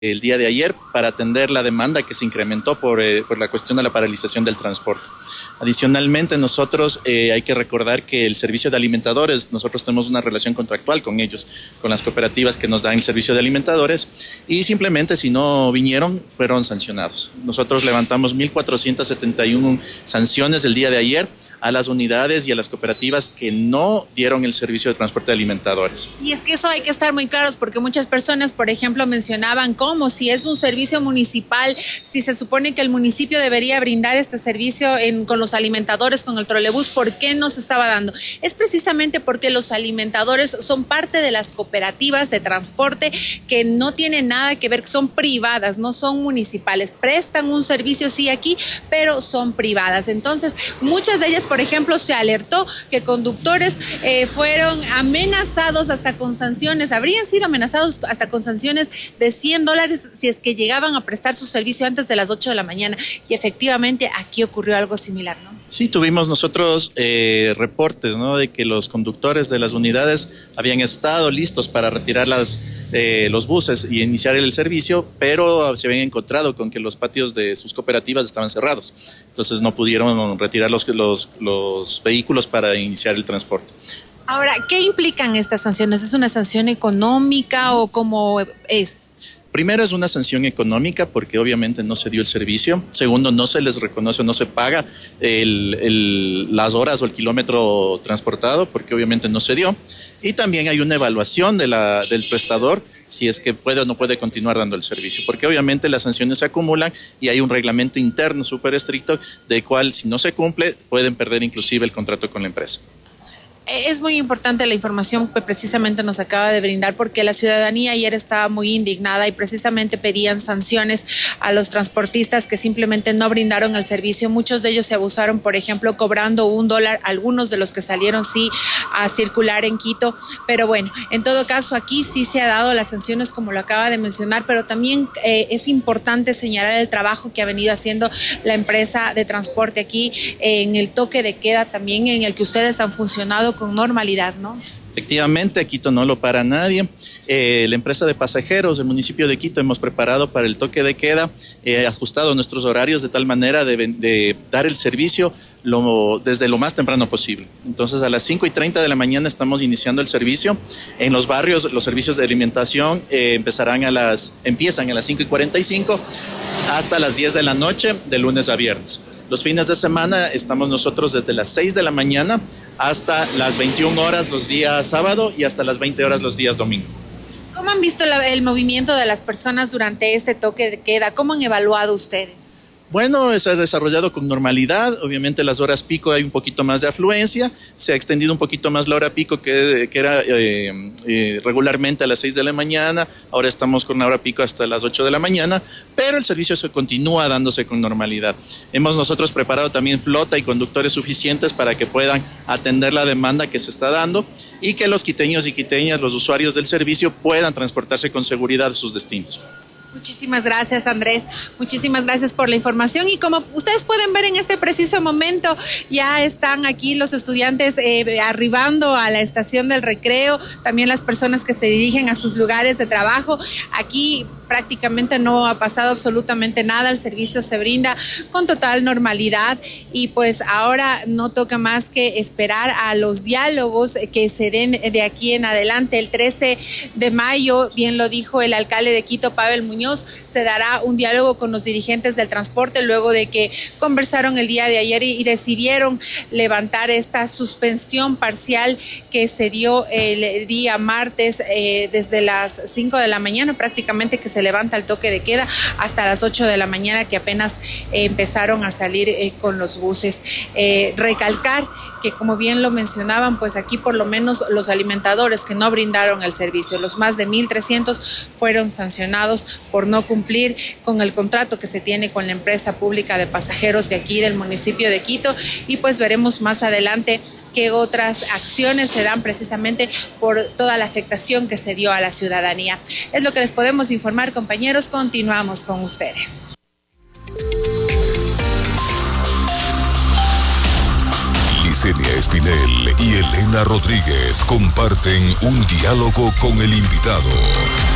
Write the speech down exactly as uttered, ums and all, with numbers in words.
el día de ayer para atender la demanda que se incrementó por, eh, por la cuestión de la paralización del transporte. Adicionalmente, nosotros eh, hay que recordar que el servicio de alimentadores, nosotros tenemos una relación contractual con ellos, con las cooperativas que nos dan el servicio de alimentadores, y simplemente si no vinieron, fueron sancionados. Nosotros levantamos mil cuatrocientas setenta y una sanciones el día de ayer a las unidades y a las cooperativas que no dieron el servicio de transporte de alimentadores. Y es que eso hay que estar muy claros, porque muchas personas, por ejemplo, mencionaban cómo si es un servicio municipal, si se supone que el municipio debería brindar este servicio en, con los alimentadores, con el trolebús, ¿por qué no se estaba dando? Es precisamente porque los alimentadores son parte de las cooperativas de transporte que no tienen nada que ver, son privadas, no son municipales, prestan un servicio sí aquí, pero son privadas. Entonces, muchas de ellas, por ejemplo, se alertó que conductores eh, fueron amenazados hasta con sanciones, habrían sido amenazados hasta con sanciones de cien dólares si es que llegaban a prestar su servicio antes de las ocho de la mañana. Y efectivamente aquí ocurrió algo similar, ¿no? Sí, tuvimos nosotros eh, reportes, ¿no?, de que los conductores de las unidades habían estado listos para retirar las, eh, los buses y iniciar el servicio, pero se habían encontrado con que los patios de sus cooperativas estaban cerrados. Entonces no pudieron retirar los, los, los vehículos para iniciar el transporte. Ahora, ¿qué implican estas sanciones? ¿Es una sanción económica o cómo es? Primero, es una sanción económica porque obviamente no se dio el servicio. Segundo, no se les reconoce, no se paga el, el, las horas o el kilómetro transportado porque obviamente no se dio. Y también hay una evaluación de la, del prestador si es que puede o no puede continuar dando el servicio, porque obviamente las sanciones se acumulan y hay un reglamento interno súper estricto de cual, si no se cumple, pueden perder inclusive el contrato con la empresa. Es muy importante la información que precisamente nos acaba de brindar, porque la ciudadanía ayer estaba muy indignada y precisamente pedían sanciones a los transportistas que simplemente no brindaron el servicio. Muchos de ellos se abusaron, por ejemplo, cobrando un dólar, algunos de los que salieron sí a circular en Quito, pero bueno, en todo caso aquí sí se ha dado las sanciones como lo acaba de mencionar, pero también eh, es importante señalar el trabajo que ha venido haciendo la empresa de transporte aquí eh, en el toque de queda también, en el que ustedes han funcionado con normalidad, ¿no? Efectivamente, Quito no lo para nadie. Eh, la empresa de pasajeros del municipio de Quito hemos preparado para el toque de queda, eh, ajustado nuestros horarios de tal manera de, de dar el servicio lo, desde lo más temprano posible. Entonces, a las cinco y treinta de la mañana estamos iniciando el servicio. En los barrios, los servicios de alimentación eh, empezarán a las, empiezan a las cinco y cuarenta y cinco hasta las diez de la noche, de lunes a viernes. Los fines de semana estamos nosotros desde las seis de la mañana hasta las veintiuna horas los días sábado y hasta las veinte horas los días domingo. ¿Cómo han visto la, el movimiento de las personas durante este toque de queda? ¿Cómo han evaluado ustedes? Bueno, se ha desarrollado con normalidad. Obviamente las horas pico hay un poquito más de afluencia. Se ha extendido un poquito más la hora pico que, que era eh, eh, regularmente a las seis de la mañana. Ahora estamos con la hora pico hasta las ocho de la mañana, pero el servicio se continúa dándose con normalidad. Hemos nosotros preparado también flota y conductores suficientes para que puedan atender la demanda que se está dando y que los quiteños y quiteñas, los usuarios del servicio, puedan transportarse con seguridad a sus destinos. Muchísimas gracias, Andrés. Muchísimas gracias por la información. Y como ustedes pueden ver en este preciso momento, ya están aquí los estudiantes eh, arribando a la estación del recreo, también las personas que se dirigen a sus lugares de trabajo. Aquí prácticamente no ha pasado absolutamente nada, el servicio se brinda con total normalidad y pues ahora no toca más que esperar a los diálogos que se den de aquí en adelante. El trece de mayo, bien lo dijo el alcalde de Quito, Pavel Muñoz, se dará un diálogo con los dirigentes del transporte luego de que conversaron el día de ayer y, y decidieron levantar esta suspensión parcial que se dio el día martes eh, desde las cinco de la mañana prácticamente que se levanta el toque de queda hasta las ocho de la mañana que apenas eh, empezaron a salir eh, con los buses. Eh, recalcar que como bien lo mencionaban, pues aquí por lo menos los alimentadores que no brindaron el servicio, los más de mil trescientos fueron sancionados por no cumplir con el contrato que se tiene con la empresa pública de pasajeros de aquí del municipio de Quito y pues veremos más adelante qué otras acciones se dan precisamente por toda la afectación que se dio a la ciudadanía. Es lo que les podemos informar, compañeros. Continuamos con ustedes. Licenia Espinel y Elena Rodríguez comparten un diálogo con el invitado.